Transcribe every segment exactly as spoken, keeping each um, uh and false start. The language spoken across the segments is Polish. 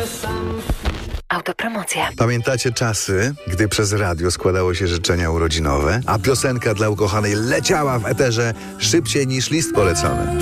Autopromocja. Pamiętacie czasy, gdy przez radio składało się życzenia urodzinowe, a piosenka dla ukochanej leciała w eterze szybciej niż list polecony?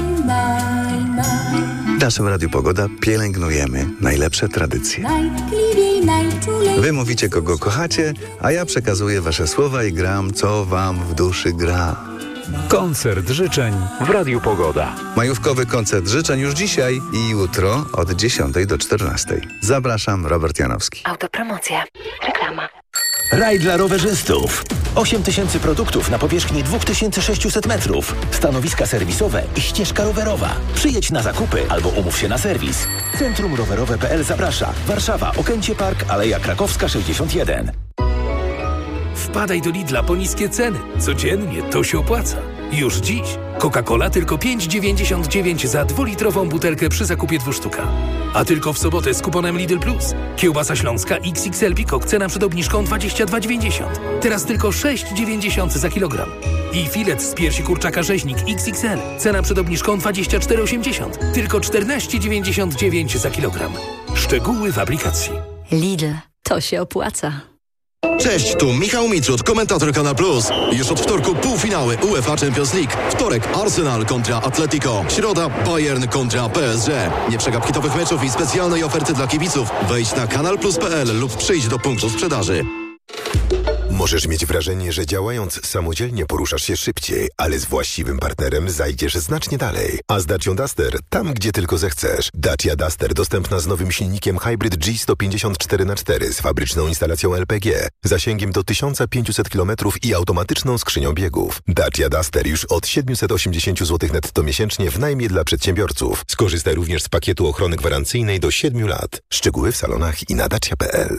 W naszym Radiu Pogoda pielęgnujemy najlepsze tradycje. Wy mówicie, kogo kochacie, a ja przekazuję wasze słowa i gram, co wam w duszy gra. Koncert życzeń w Radiu Pogoda. Majówkowy koncert życzeń już dzisiaj i jutro od dziesiątej do czternastej. Zapraszam, Robert Janowski. Autopromocja. Reklama. Raj dla rowerzystów. osiem tysięcy produktów na powierzchni dwa tysiące sześćset metrów. Stanowiska serwisowe i ścieżka rowerowa. Przyjedź na zakupy albo umów się na serwis. Centrum Rowerowe kropka p l zaprasza. Warszawa, Okęcie Park, Aleja Krakowska sześćdziesiąt jeden. Wpadaj do Lidla po niskie ceny. Codziennie to się opłaca. Już dziś. Coca-Cola tylko pięć dziewięćdziesiąt dziewięć za dwulitrową butelkę przy zakupie dwóch sztuka. A tylko w sobotę z kuponem Lidl Plus. Kiełbasa śląska X X L Peacock cena przed obniżką dwadzieścia dwa dziewięćdziesiąt. Teraz tylko sześć dziewięćdziesiąt za kilogram. I filet z piersi kurczaka rzeźnik X X L. Cena przed obniżką dwadzieścia cztery osiemdziesiąt. Tylko czternaście dziewięćdziesiąt dziewięć za kilogram. Szczegóły w aplikacji. Lidl. To się opłaca. Cześć, tu Michał Mitrud, komentator Kanal Plus. Już od wtorku półfinały UEFA Champions League. Wtorek Arsenal kontra Atletico. Środa Bayern kontra P S G. Nie przegap hitowych meczów i specjalnej oferty dla kibiców. Wejdź na kanal plus kropka p l lub przyjdź do punktu sprzedaży. Możesz mieć wrażenie, że działając samodzielnie poruszasz się szybciej, ale z właściwym partnerem zajdziesz znacznie dalej. A z Dacią Duster tam, gdzie tylko zechcesz. Dacia Duster dostępna z nowym silnikiem Hybrid G sto pięćdziesiąt cztery na cztery z fabryczną instalacją L P G, zasięgiem do tysiąc pięćset kilometrów i automatyczną skrzynią biegów. Dacia Duster już od siedemset osiemdziesiąt złotych netto miesięcznie w najmie dla przedsiębiorców. Skorzystaj również z pakietu ochrony gwarancyjnej do siedmiu lat. Szczegóły w salonach i na dacia kropka p l.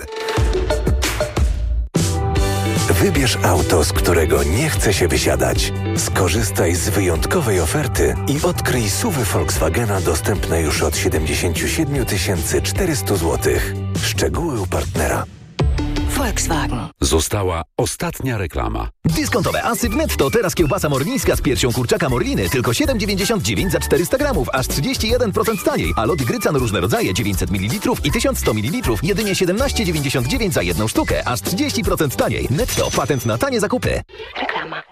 Wybierz auto, z którego nie chce się wysiadać. Skorzystaj z wyjątkowej oferty i odkryj S U V-y Volkswagena dostępne już od siedemdziesiąt siedem tysięcy czterysta złotych. Szczegóły u partnera. Volkswagen. Została ostatnia reklama. Dyskontowe asy w Netto. Teraz kiełbasa morlińska z piersią kurczaka Morliny tylko siedem dziewięćdziesiąt dziewięć za czterysta gramów, aż trzydzieści jeden procent taniej. A lody Grycan różne rodzaje dziewięćset mililitrów i tysiąc sto mililitrów jedynie siedemnaście dziewięćdziesiąt dziewięć za jedną sztukę, aż trzydzieści procent taniej. Netto. Patent na tanie zakupy. Reklama.